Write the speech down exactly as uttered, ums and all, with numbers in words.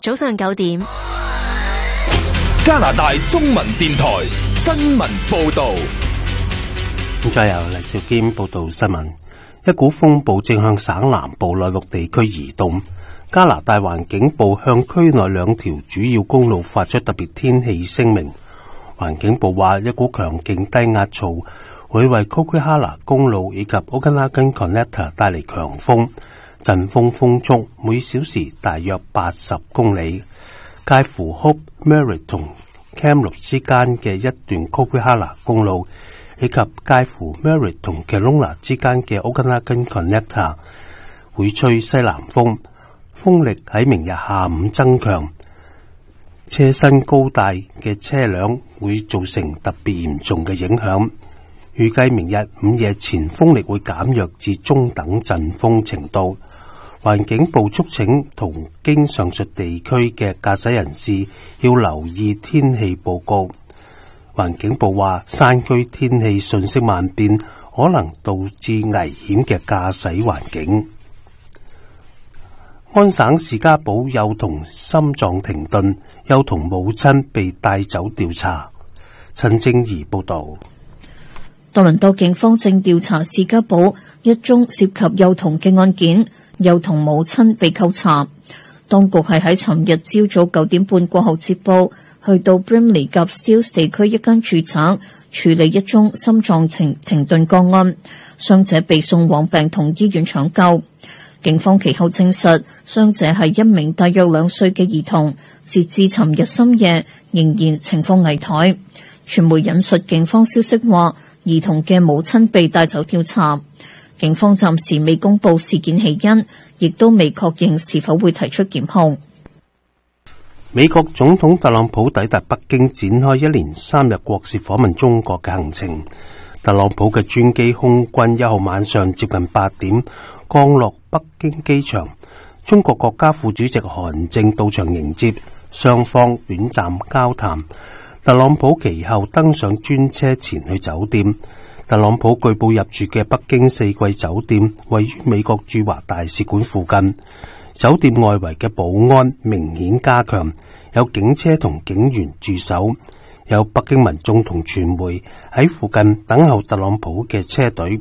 早上九點， 加拿大中文電台新聞報道。 咁再由黎兆堅報道新聞。一股風暴正向省南部內陸地區移動。加拿大環境部向區內兩條主要公路發出特別天氣聲明。環境部話，一股強勁低壓槽會為 Coquihalla 公路以及 Okanagan Connector 帶嚟強風，陣風風速每小時大約八十公里，介乎 Hope Merritt 同 Kamloops 之間嘅一段 Coquihalla 公路，以及介乎 Merritt 同 Kelowna 之間嘅 Okanagan Connector 會吹西南風，風力喺明日下午增強，車身高大嘅車輛會造成特別嚴重嘅影響。預計明日午夜前風力會減弱至中等陣風程度。環境部促請途經上述地區嘅駕駛人士要留意天氣報告。環境部話，山區天氣瞬息萬變，可能導致危險嘅駕駛環境。安省士嘉堡幼童心臟停頓，幼童母親被帶走調查。陳正儀報道。 多倫多警方正調查士嘉堡一宗涉及幼童嘅案件，幼童母親被扣查。當局係喺尋日朝早九點半過後接報，去到 Brimley 及 Steeles 地區一間住宅處理一宗心臟停停頓個案，傷者被送往病童醫院搶救。警方其後證實，傷者係一名大約兩歲嘅兒童，截至尋日深夜仍然情況危殆。傳媒引述警方消息話，兒童嘅母親被帶走調查。警方暫時未公布事件起因，亦都未確認是否會提出檢控。 美國總統特朗普抵達北京，展開一連三日國事訪問中國嘅行程。特朗普嘅專機空軍一號晚上接近八點降落北京機場，中國國家副主席韓正到場迎接，雙方短暫交談。特朗普其後登上專車前去酒店。特朗普據報入住嘅北京四季酒店位於美國駐華大使館附近，酒店外圍嘅保安明顯加強，有警車同警員駐守，有北京民眾同傳媒喺附近等候特朗普嘅車隊。